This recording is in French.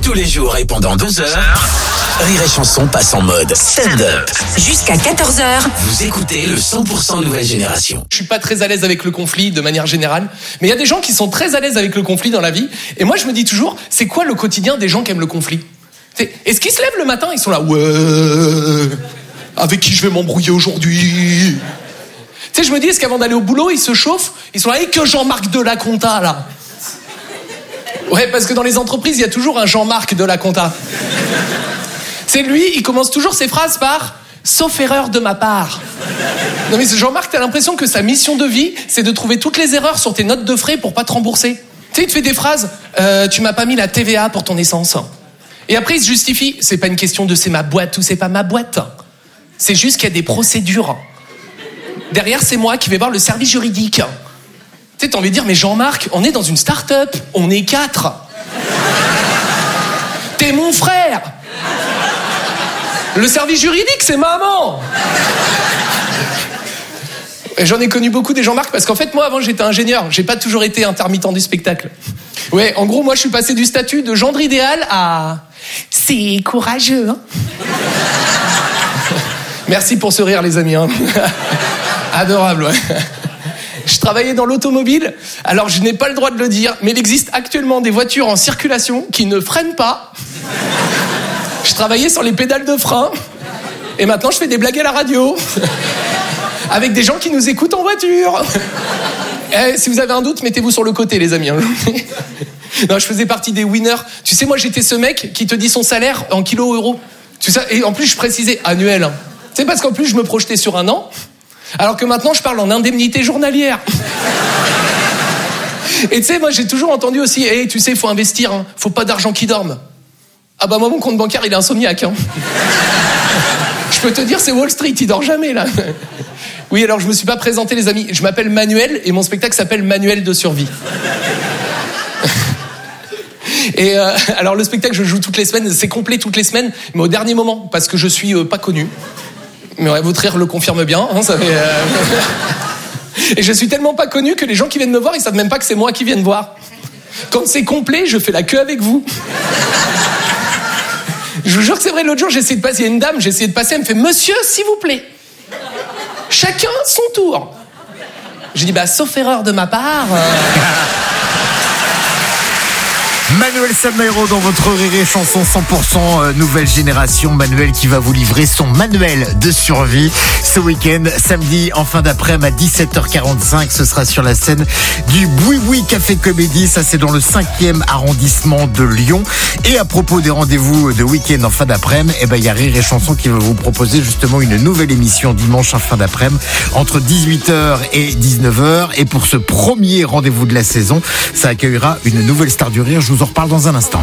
Tous les jours et pendant 2 heures, Rire et Chanson passe en mode stand-up. Jusqu'à 14h. Vous écoutez le 100% Nouvelle Génération. Je suis pas très à l'aise avec le conflit de manière générale, mais il y a des gens qui sont très à l'aise avec le conflit dans la vie. Et moi, je me dis toujours, c'est quoi le quotidien des gens qui aiment le conflit ? Est-ce qu'ils se lèvent le matin, ils sont là, ouais, avec qui je vais m'embrouiller aujourd'hui ? Tu sais, je me dis, est-ce qu'avant d'aller au boulot, ils se chauffent ? Ils sont là, et que Jean-Marc de la Conta, là ? Ouais, parce que dans les entreprises, il y a toujours un Jean-Marc de la Conta. C'est lui, il commence toujours ses phrases par « sauf erreur de ma part ». Non mais Jean-Marc, t'as l'impression que sa mission de vie, c'est de trouver toutes les erreurs sur tes notes de frais pour pas te rembourser. Tu sais, il te fait des phrases « tu m'as pas mis la TVA pour ton essence ». Et après, il se justifie « c'est pas une question de c'est ma boîte ou c'est pas ma boîte. C'est juste qu'il y a des procédures. Derrière, c'est moi qui vais voir le service juridique. » Tu sais, t'as envie de dire, mais Jean-Marc, on est dans une start-up, on est 4. T'es mon frère. Le service juridique, c'est maman. Et j'en ai connu beaucoup des Jean-Marc, parce qu'en fait, moi, avant, j'étais ingénieur. J'ai pas toujours été intermittent du spectacle. Ouais, en gros, moi, je suis passé du statut de gendre idéal à... C'est courageux, hein. Merci pour ce rire, les amis, hein. Adorable, ouais. Je travaillais dans l'automobile, alors je n'ai pas le droit de le dire, mais il existe actuellement des voitures en circulation qui ne freinent pas. Je travaillais sur les pédales de frein, et maintenant je fais des blagues à la radio, avec des gens qui nous écoutent en voiture. Si vous avez un doute, mettez-vous sur le côté, les amis. Non, je faisais partie des winners. Tu sais, moi j'étais ce mec qui te dit son salaire en kilos-euros. Tu sais, et en plus je précisais annuel. Tu sais, parce qu'en plus je me projetais sur un an. Alors que maintenant, je parle en indemnité journalière. Et tu sais, moi, j'ai toujours entendu aussi, hey, tu sais, il faut investir, hein. Faut pas d'argent qui dorme. Ah bah moi, mon compte bancaire, il est insomniaque. Hein. Je peux te dire, c'est Wall Street, il dort jamais, là. Oui, alors je me suis pas présenté, les amis. Je m'appelle Manuel et mon spectacle s'appelle Manuel de survie. Et alors, le spectacle, je joue toutes les semaines, c'est complet toutes les semaines, mais au dernier moment, parce que je suis pas connu. Mais ouais, votre rire le confirme bien, hein, ça fait, Et je suis tellement pas connu que les gens qui viennent me voir, ils savent même pas que c'est moi qui viens de voir. Quand c'est complet, je fais la queue avec vous. Je vous jure que c'est vrai, l'autre jour, j'ai essayé de passer, il y a une dame, j'ai essayé de passer, elle me fait « Monsieur, s'il vous plaît, chacun son tour ». J'ai dit « Bah, sauf erreur de ma part... Manuel Salmero dans votre Rire et Chanson 100% Nouvelle Génération. Manuel qui va vous livrer son manuel de survie ce week-end, samedi en fin d'après-midi à 17h45. Ce sera sur la scène du Boui-Boui Café Comédie. Ça, c'est dans le 5e arrondissement de Lyon. Et à propos des rendez-vous de week-end en fin d'après-midi, il y a Rire et Chanson qui va vous proposer justement une nouvelle émission dimanche en fin d'après-midi entre 18h et 19h. Et pour ce premier rendez-vous de la saison, ça accueillera une nouvelle star du rire. Je vous en reparle dans un instant.